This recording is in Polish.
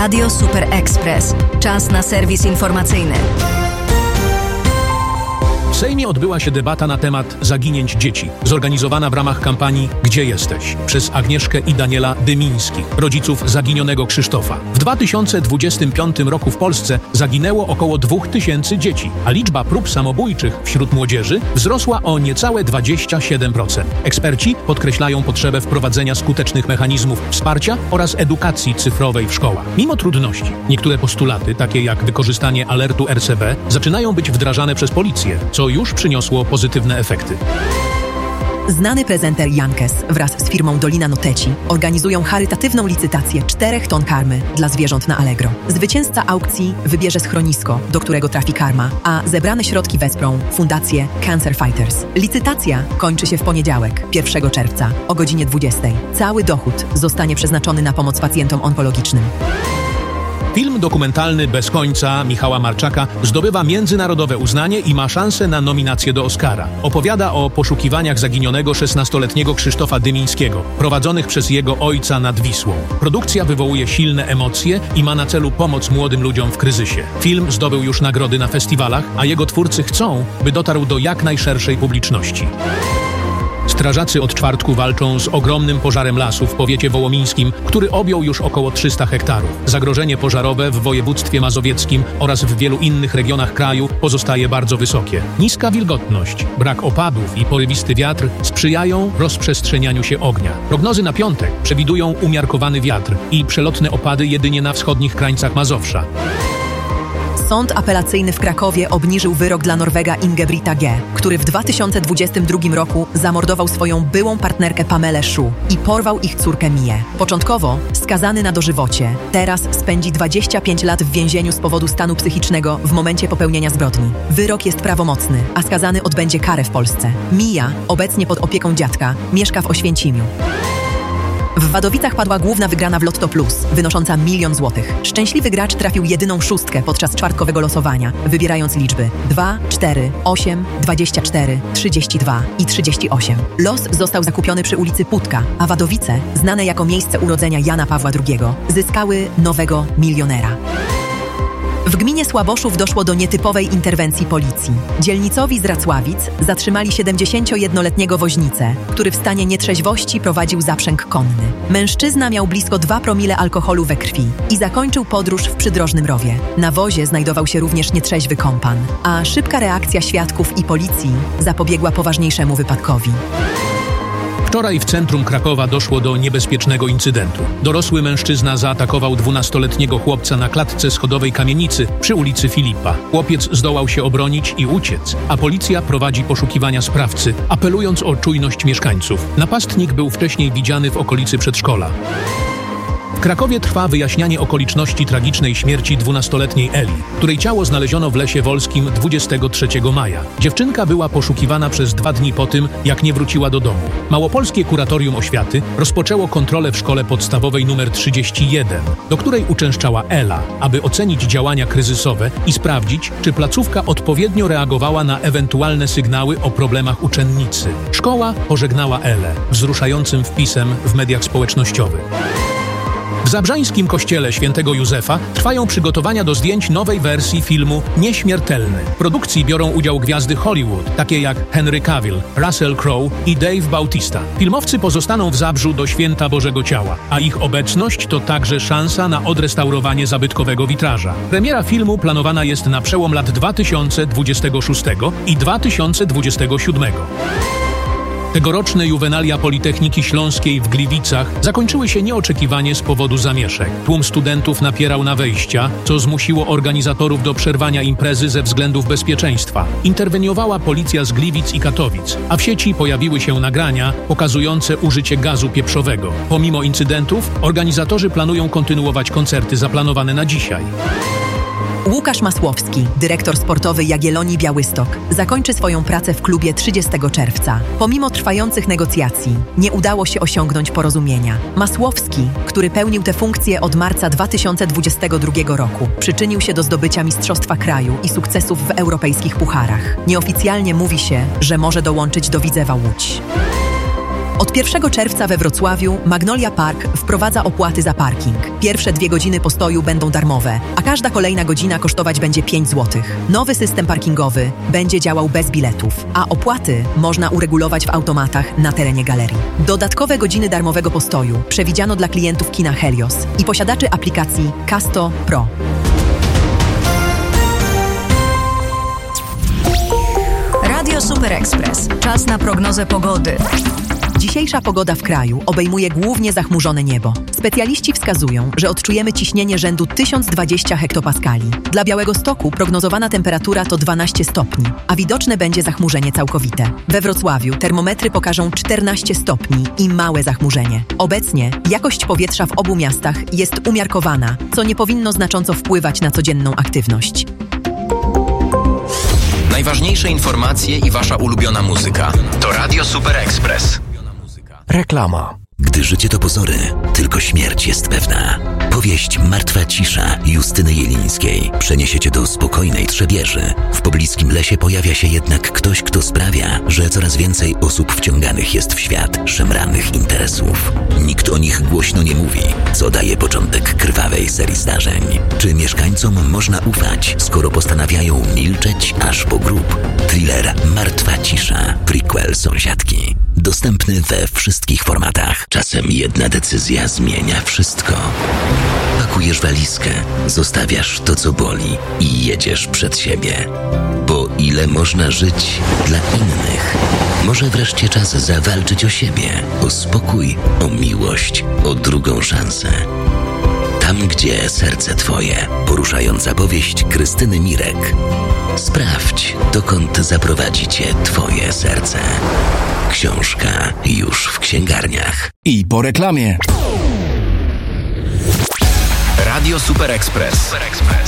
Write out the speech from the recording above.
Radio Super Express. Czas na serwis informacyjny. W Sejmie odbyła się debata na temat zaginięć dzieci, zorganizowana w ramach kampanii Gdzie jesteś? Przez Agnieszkę i Daniela Dymińskich, rodziców zaginionego Krzysztofa. W 2025 roku w Polsce zaginęło około 2000 dzieci, a liczba prób samobójczych wśród młodzieży wzrosła o niecałe 27%. Eksperci podkreślają potrzebę wprowadzenia skutecznych mechanizmów wsparcia oraz edukacji cyfrowej w szkołach. Mimo trudności, niektóre postulaty, takie jak wykorzystanie alertu RCB, zaczynają być wdrażane przez policję, co już przyniosło pozytywne efekty. Znany prezenter Jankes wraz z firmą Dolina Noteci organizują charytatywną licytację 4 ton karmy dla zwierząt na Allegro. Zwycięzca aukcji wybierze schronisko, do którego trafi karma, a zebrane środki wesprą Fundację Cancer Fighters. Licytacja kończy się w poniedziałek, 1 czerwca o godzinie 20. Cały dochód zostanie przeznaczony na pomoc pacjentom onkologicznym. Film dokumentalny Bez końca Michała Marczaka zdobywa międzynarodowe uznanie i ma szansę na nominację do Oscara. Opowiada o poszukiwaniach zaginionego 16-letniego Krzysztofa Dymińskiego, prowadzonych przez jego ojca nad Wisłą. Produkcja wywołuje silne emocje i ma na celu pomoc młodym ludziom w kryzysie. Film zdobył już nagrody na festiwalach, a jego twórcy chcą, by dotarł do jak najszerszej publiczności. Strażacy od czwartku walczą z ogromnym pożarem lasu w powiecie wołomińskim, który objął już około 300 hektarów. Zagrożenie pożarowe w województwie mazowieckim oraz w wielu innych regionach kraju pozostaje bardzo wysokie. Niska wilgotność, brak opadów i porywisty wiatr sprzyjają rozprzestrzenianiu się ognia. Prognozy na piątek przewidują umiarkowany wiatr i przelotne opady jedynie na wschodnich krańcach Mazowsza. Sąd apelacyjny w Krakowie obniżył wyrok dla Norwega Ingebrigta G., który w 2022 roku zamordował swoją byłą partnerkę Pamelę Szu i porwał ich córkę Mię. Początkowo skazany na dożywocie, teraz spędzi 25 lat w więzieniu z powodu stanu psychicznego w momencie popełnienia zbrodni. Wyrok jest prawomocny, a skazany odbędzie karę w Polsce. Mija, obecnie pod opieką dziadka, mieszka w Oświęcimiu. W Wadowicach padła główna wygrana w Lotto Plus, wynosząca 1 000 000 złotych. Szczęśliwy gracz trafił jedyną szóstkę podczas czwartkowego losowania, wybierając liczby 2, 4, 8, 24, 32 i 38. Los został zakupiony przy ulicy Putka, a Wadowice, znane jako miejsce urodzenia Jana Pawła II, zyskały nowego milionera. W gminie Słaboszów doszło do nietypowej interwencji policji. Dzielnicowi z Racławic zatrzymali 71-letniego woźnicę, który w stanie nietrzeźwości prowadził zaprzęg konny. Mężczyzna miał blisko 2 promile alkoholu we krwi i zakończył podróż w Przydrożnym Rowie. Na wozie znajdował się również nietrzeźwy kompan, a szybka reakcja świadków i policji zapobiegła poważniejszemu wypadkowi. Wczoraj w centrum Krakowa doszło do niebezpiecznego incydentu. Dorosły mężczyzna zaatakował 12-letniego chłopca na klatce schodowej kamienicy przy ulicy Filipa. Chłopiec zdołał się obronić i uciec, a policja prowadzi poszukiwania sprawcy, apelując o czujność mieszkańców. Napastnik był wcześniej widziany w okolicy przedszkola. W Krakowie trwa wyjaśnianie okoliczności tragicznej śmierci 12-letniej Eli, której ciało znaleziono w Lesie Wolskim 23 maja. Dziewczynka była poszukiwana przez 2 dni po tym, jak nie wróciła do domu. Małopolskie Kuratorium Oświaty rozpoczęło kontrolę w szkole podstawowej nr 31, do której uczęszczała Ela, aby ocenić działania kryzysowe i sprawdzić, czy placówka odpowiednio reagowała na ewentualne sygnały o problemach uczennicy. Szkoła pożegnała Elę wzruszającym wpisem w mediach społecznościowych. W zabrzańskim kościele świętego Józefa trwają przygotowania do zdjęć nowej wersji filmu Nieśmiertelny. W produkcji biorą udział gwiazdy Hollywood, takie jak Henry Cavill, Russell Crowe i Dave Bautista. Filmowcy pozostaną w Zabrzu do Święta Bożego Ciała, a ich obecność to także szansa na odrestaurowanie zabytkowego witraża. Premiera filmu planowana jest na przełom lat 2026 i 2027. Tegoroczne juwenalia Politechniki Śląskiej w Gliwicach zakończyły się nieoczekiwanie z powodu zamieszek. Tłum studentów napierał na wejścia, co zmusiło organizatorów do przerwania imprezy ze względów bezpieczeństwa. Interweniowała policja z Gliwic i Katowic, a w sieci pojawiły się nagrania pokazujące użycie gazu pieprzowego. Pomimo incydentów, organizatorzy planują kontynuować koncerty zaplanowane na dzisiaj. Łukasz Masłowski, dyrektor sportowy Jagiellonii Białystok, zakończy swoją pracę w klubie 30 czerwca. Pomimo trwających negocjacji nie udało się osiągnąć porozumienia. Masłowski, który pełnił tę funkcję od marca 2022 roku, przyczynił się do zdobycia Mistrzostwa Kraju i sukcesów w europejskich pucharach. Nieoficjalnie mówi się, że może dołączyć do Widzewa Łódź. Od 1 czerwca we Wrocławiu Magnolia Park wprowadza opłaty za parking. Pierwsze 2 godziny postoju będą darmowe, a każda kolejna godzina kosztować będzie 5 zł. Nowy system parkingowy będzie działał bez biletów, a opłaty można uregulować w automatach na terenie galerii. Dodatkowe godziny darmowego postoju przewidziano dla klientów kina Helios i posiadaczy aplikacji Casto Pro. Radio Super Express. Czas na prognozę pogody. Dzisiejsza pogoda w kraju obejmuje głównie zachmurzone niebo. Specjaliści wskazują, że odczujemy ciśnienie rzędu 1020 hektopaskali. Dla Białegostoku prognozowana temperatura to 12 stopni, a widoczne będzie zachmurzenie całkowite. We Wrocławiu termometry pokażą 14 stopni i małe zachmurzenie. Obecnie jakość powietrza w obu miastach jest umiarkowana, co nie powinno znacząco wpływać na codzienną aktywność. Najważniejsze informacje i wasza ulubiona muzyka to Radio Super Express. Reklama. Gdy życie to pozory, tylko śmierć jest pewna. Powieść Martwa cisza Justyny Jelińskiej przeniesie cię do spokojnej Trzebieży. W pobliskim lesie pojawia się jednak ktoś, kto sprawia, że coraz więcej osób wciąganych jest w świat szemranych interesów. Nikt o nich głośno nie mówi, co daje początek krwawej serii zdarzeń. Czy mieszkańcom można ufać, skoro postanawiają milczeć aż po grób? Thriller Martwa cisza, prequel Sąsiadki. Dostępny we wszystkich formatach. Czasem jedna decyzja zmienia wszystko. Pakujesz walizkę, zostawiasz to, co boli i jedziesz przed siebie. Bo ile można żyć dla innych? Może wreszcie czas zawalczyć o siebie, o spokój, o miłość, o drugą szansę. Tam, gdzie serce twoje. Poruszająca powieść Krystyny Mirek. Sprawdź, dokąd zaprowadzi cię twoje serce. Książka już w księgarniach. I po reklamie. Radio Super Express.